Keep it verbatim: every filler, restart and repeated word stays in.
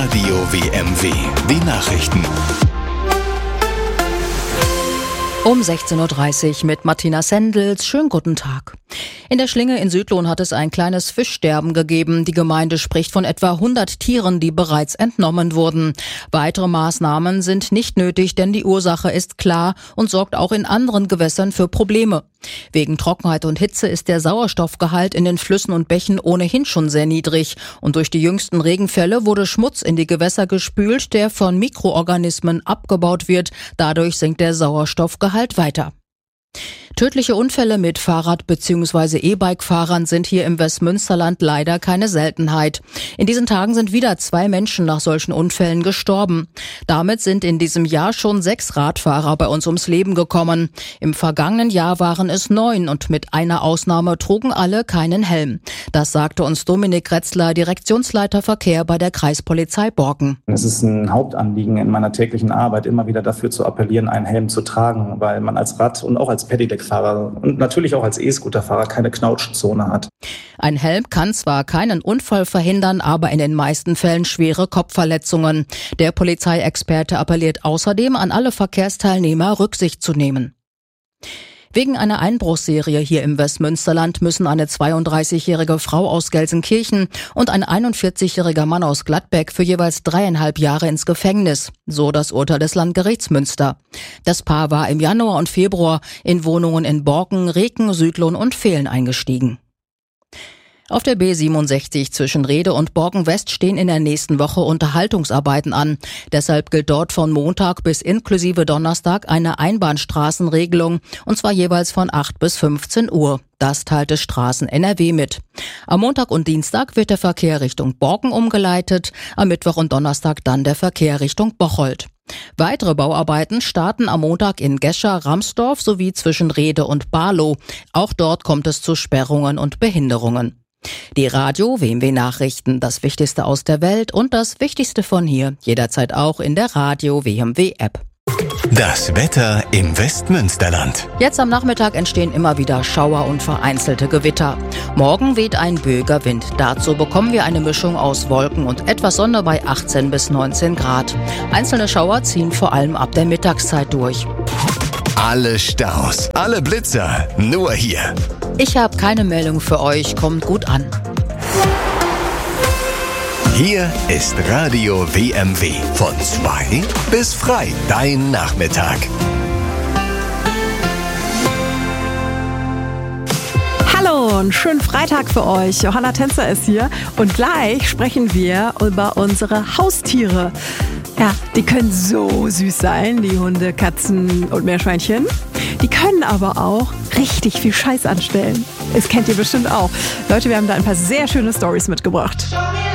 Radio W M W, die Nachrichten. Um sechzehn Uhr dreißig mit Martina Sendels. Schönen guten Tag. In der Schlinge in Südlohn hat es ein kleines Fischsterben gegeben. Die Gemeinde spricht von etwa hundert Tieren, die bereits entnommen wurden. Weitere Maßnahmen sind nicht nötig, denn die Ursache ist klar und sorgt auch in anderen Gewässern für Probleme. Wegen Trockenheit und Hitze ist der Sauerstoffgehalt in den Flüssen und Bächen ohnehin schon sehr niedrig. Und durch die jüngsten Regenfälle wurde Schmutz in die Gewässer gespült, der von Mikroorganismen abgebaut wird. Dadurch sinkt der Sauerstoffgehalt weiter. Tödliche Unfälle mit Fahrrad- bzw. E-Bike-Fahrern sind hier im Westmünsterland leider keine Seltenheit. In diesen Tagen sind wieder zwei Menschen nach solchen Unfällen gestorben. Damit sind in diesem Jahr schon sechs Radfahrer bei uns ums Leben gekommen. Im vergangenen Jahr waren es neun und mit einer Ausnahme trugen alle keinen Helm. Das sagte uns Dominik Retzler, Direktionsleiter Verkehr bei der Kreispolizei Borken. Es ist ein Hauptanliegen in meiner täglichen Arbeit, immer wieder dafür zu appellieren, einen Helm zu tragen, weil man als Rad- und auch als Pedelec-Fahrer und natürlich auch als E-Scooter-Fahrer keine Knautschzone hat. Ein Helm kann zwar keinen Unfall verhindern, aber in den meisten Fällen schwere Kopfverletzungen. Der Polizeiexperte appelliert außerdem an alle Verkehrsteilnehmer, Rücksicht zu nehmen. Wegen einer Einbruchsserie hier im Westmünsterland müssen eine zweiunddreißigjährige Frau aus Gelsenkirchen und ein einundvierzigjähriger Mann aus Gladbeck für jeweils dreieinhalb Jahre ins Gefängnis. So das Urteil des Landgerichts Münster. Das Paar war im Januar und Februar in Wohnungen in Borken, Reken, Südlohn und Vehlen eingestiegen. Auf der B siebenundsechzig zwischen Rhede und Borken-West stehen in der nächsten Woche Unterhaltungsarbeiten an. Deshalb gilt dort von Montag bis inklusive Donnerstag eine Einbahnstraßenregelung, und zwar jeweils von acht bis fünfzehn Uhr. Das teilte Straßen N R W mit. Am Montag und Dienstag wird der Verkehr Richtung Borken umgeleitet, am Mittwoch und Donnerstag dann der Verkehr Richtung Bocholt. Weitere Bauarbeiten starten am Montag in Gescher, Ramsdorf sowie zwischen Rhede und Barlow. Auch dort kommt es zu Sperrungen und Behinderungen. Die Radio W M W Nachrichten, das Wichtigste aus der Welt und das Wichtigste von hier, jederzeit auch in der Radio W M W App. Das Wetter im Westmünsterland. Jetzt am Nachmittag entstehen immer wieder Schauer und vereinzelte Gewitter. Morgen weht ein böiger Wind. Dazu bekommen wir eine Mischung aus Wolken und etwas Sonne bei achtzehn bis neunzehn Grad. Einzelne Schauer ziehen vor allem ab der Mittagszeit durch. Alle Staus, alle Blitzer, nur hier. Ich habe keine Meldung für euch, kommt gut an. Hier ist Radio W M W. Von zwei bis frei, dein Nachmittag. Hallo, einen schönen Freitag für euch. Johanna Tänzer ist hier und gleich sprechen wir über unsere Haustiere. Ja, die können so süß sein, die Hunde, Katzen und Meerschweinchen. Die können aber auch richtig viel Scheiß anstellen. Das kennt ihr bestimmt auch. Leute, wir haben da ein paar sehr schöne Storys mitgebracht.